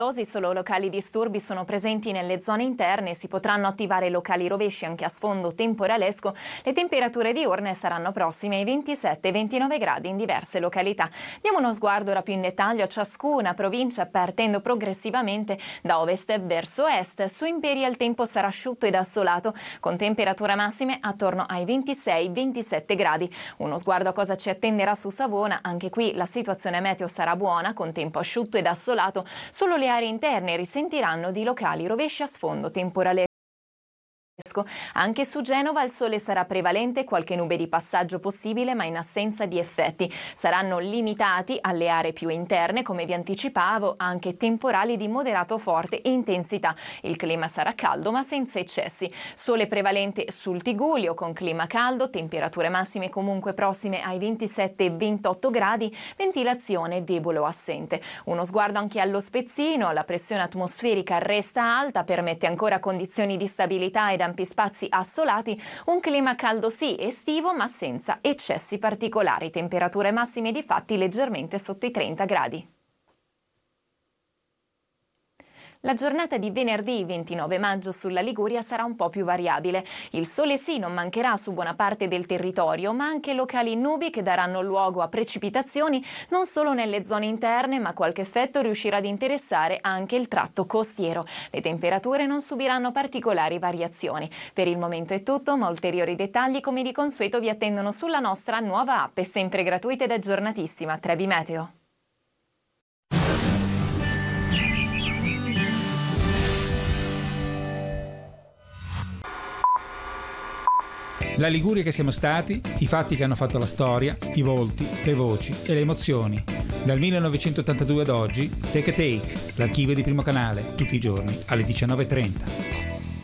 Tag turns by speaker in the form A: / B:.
A: Solo locali disturbi sono presenti nelle zone interne, si potranno attivare locali rovesci anche a sfondo temporalesco. Le temperature diurne saranno prossime ai 27-29 gradi in diverse località. Diamo uno sguardo ora più in dettaglio a ciascuna provincia, partendo progressivamente da ovest verso est. Su Imperia il tempo sarà asciutto ed assolato, con temperature massime attorno ai 26-27 gradi. Uno sguardo a cosa ci attenderà su Savona, anche qui la situazione meteo sarà buona, con tempo asciutto ed assolato. Solo le aree interne risentiranno di locali rovesci a sfondo temporalesco. Anche su Genova il sole sarà prevalente, qualche nube di passaggio possibile ma in assenza di effetti. Saranno limitati alle aree più interne, come vi anticipavo, anche temporali di moderato forte intensità. Il clima sarà caldo ma senza eccessi. Sole prevalente sul Tigullio con clima caldo, temperature massime comunque prossime ai 27-28 gradi, ventilazione debole o assente. Uno sguardo anche allo Spezzino, la pressione atmosferica resta alta, permette ancora condizioni di stabilità ed ampi spazi assolati, un clima caldo sì estivo ma senza eccessi particolari, temperature massime di fatti leggermente sotto i 30 gradi. La giornata di venerdì 29 maggio sulla Liguria sarà un po' più variabile. Il sole sì non mancherà su buona parte del territorio, ma anche locali nubi che daranno luogo a precipitazioni non solo nelle zone interne, ma qualche effetto riuscirà ad interessare anche il tratto costiero. Le temperature non subiranno particolari variazioni. Per il momento è tutto, ma ulteriori dettagli come di consueto vi attendono sulla nostra nuova app, sempre gratuita ed aggiornatissima, Trebi Meteo.
B: La Liguria che siamo stati, i fatti che hanno fatto la storia, i volti, le voci e le emozioni. Dal 1982 ad oggi, Take a Take, l'archivio di Primo Canale, tutti i giorni alle 19:30.